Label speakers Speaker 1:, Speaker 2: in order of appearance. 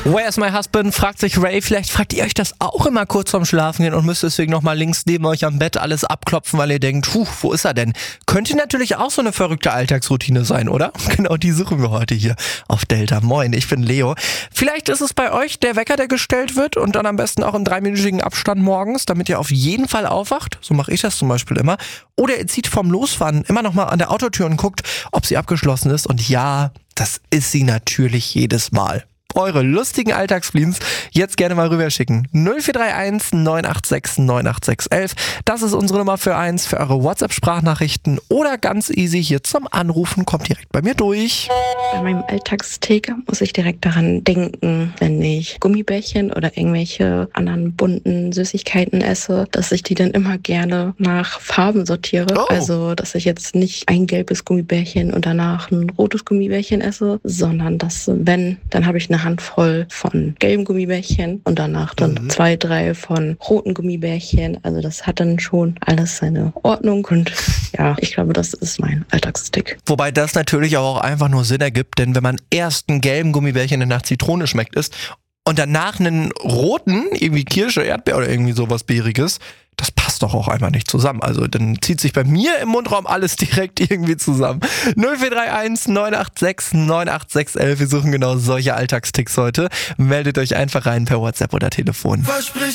Speaker 1: Where's My Husband, fragt sich Ray. Vielleicht fragt ihr euch das auch immer kurz vorm Schlafengehen und müsst deswegen nochmal links neben euch am Bett alles abklopfen, weil ihr denkt, wo ist er denn? Könnte natürlich auch so eine verrückte Alltagsroutine sein, oder? Genau die suchen wir heute hier auf Delta. Moin, ich bin Leo. Vielleicht ist es bei euch der Wecker, der gestellt wird und dann am besten auch im 3-minütigen Abstand morgens, damit ihr auf jeden Fall aufwacht. So mache ich das zum Beispiel immer. Oder ihr zieht vorm Losfahren immer nochmal an der Autotür und guckt, ob sie abgeschlossen ist. Und ja, das ist sie natürlich jedes Mal. Eure lustigen Alltagsfleens jetzt gerne mal rüberschicken. 0431 986 98611. Das ist unsere Nummer für eure WhatsApp-Sprachnachrichten oder ganz easy hier zum Anrufen. Kommt direkt bei mir durch.
Speaker 2: Bei meinem Alltagstick muss ich direkt daran denken, wenn ich Gummibärchen oder irgendwelche anderen bunten Süßigkeiten esse, dass ich die dann immer gerne nach Farben sortiere.
Speaker 1: Oh.
Speaker 2: Also, dass ich jetzt nicht ein gelbes Gummibärchen und danach ein rotes Gummibärchen esse, sondern dass, wenn, dann habe ich eine Handvoll von gelben Gummibärchen und danach dann 2, 3 von roten Gummibärchen. Also das hat dann schon alles seine Ordnung und ja, ich glaube, das ist mein Alltagstick.
Speaker 1: Wobei das natürlich auch einfach nur Sinn ergibt, denn wenn man erst einen gelben Gummibärchen, der nach Zitrone schmeckt, isst und danach einen roten, irgendwie Kirsche, Erdbeer oder irgendwie sowas Beeriges, das passt doch auch einfach nicht zusammen. Also dann zieht sich bei mir im Mundraum alles direkt irgendwie zusammen. 0431 986 98611. Wir suchen genau solche Alltagsticks heute. Meldet euch einfach rein per WhatsApp oder Telefon.
Speaker 3: Versprich